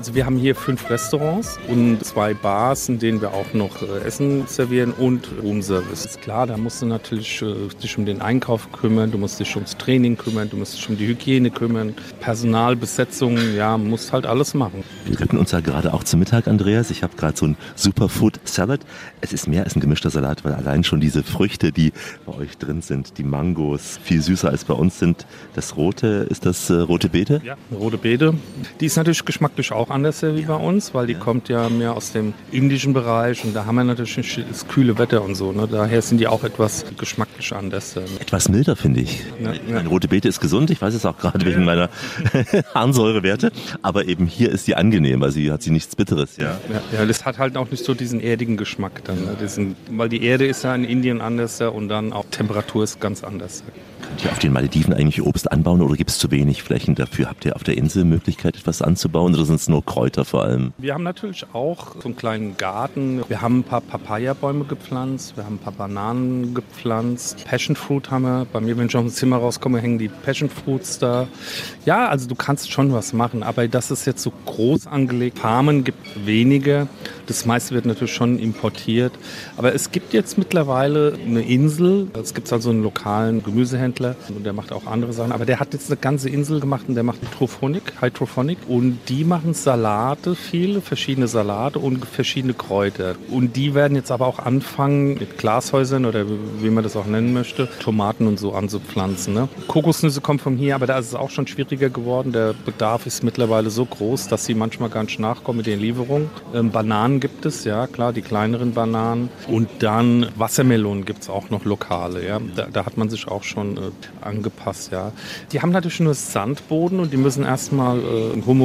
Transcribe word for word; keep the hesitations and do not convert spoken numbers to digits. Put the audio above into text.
Also wir haben hier fünf Restaurants und zwei Bars, in denen wir auch noch äh, Essen servieren und Roomservice. Ist klar, da musst du natürlich äh, dich um den Einkauf kümmern, du musst dich ums Training kümmern, du musst dich um die Hygiene kümmern, Personal, Besetzung, ja, musst halt alles machen. Wir treffen uns ja gerade auch zum Mittag, Andreas. Ich habe gerade so ein Superfood Salad. Es ist mehr als ein gemischter Salat, weil allein schon diese Früchte, die bei euch drin sind, die Mangos, viel süßer als bei uns sind. Das rote, ist das äh, rote Beete? Ja, rote Beete. Die ist natürlich geschmacklich auch anders wie bei uns, weil die ja. kommt ja mehr aus dem indischen Bereich und da haben wir natürlich das kühle Wetter und so. Ne? Daher sind die auch etwas geschmacklich anders. Etwas milder, finde ich. Ja, ja. Meine rote Beete ist gesund, ich weiß es auch gerade wegen meiner Harnsäurewerte, aber eben hier ist sie angenehm, also hier hat sie nichts Bitteres. Ja, ja, ja, das hat halt auch nicht so diesen erdigen Geschmack dann. Ne? Diesen, weil die Erde ist ja in Indien anders und dann auch Temperatur ist ganz anders. Könnt ihr auf den Malediven eigentlich Obst anbauen oder gibt es zu wenig Flächen dafür? Habt ihr auf der Insel Möglichkeit, etwas anzubauen oder sind es nur Kräuter vor allem? Wir haben natürlich auch so einen kleinen Garten. Wir haben ein paar Papaya-Bäume gepflanzt, wir haben ein paar Bananen gepflanzt. Passionfruit haben wir. Bei mir, wenn ich aus dem Zimmer rauskomme, hängen die Passionfruits da. Ja, also du kannst schon was machen, aber das ist jetzt so groß angelegt. Farmen gibt wenige. Das meiste wird natürlich schon importiert. Aber es gibt jetzt mittlerweile eine Insel. Es gibt also einen lokalen Gemüsehändler und der macht auch andere Sachen. Aber der hat jetzt eine ganze Insel gemacht und der macht Hydrophonik, Hydrophonik. Und die machen Salate, viele verschiedene Salate und verschiedene Kräuter. Und die werden jetzt aber auch anfangen mit Glashäusern oder wie man das auch nennen möchte, Tomaten und so anzupflanzen. Ne? Kokosnüsse kommen von hier, aber da ist es auch schon schwieriger geworden. Der Bedarf ist mittlerweile so groß, dass sie manchmal gar nicht nachkommen mit den Lieferungen. Ähm, Bananen gibt es, ja klar, die kleineren Bananen. Und dann Wassermelonen gibt es auch noch lokale. Ja? Da, da hat man sich auch schon äh, angepasst. Ja? Die haben natürlich nur Sandboden und die müssen erstmal äh, Humus